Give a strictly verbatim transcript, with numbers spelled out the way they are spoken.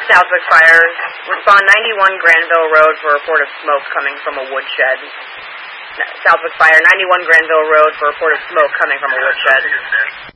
Southwick Fire. Respond ninety-one Granville Road for a report of smoke coming from a woodshed. Southwick Fire, ninety-one Granville Road for a report of smoke coming from a woodshed.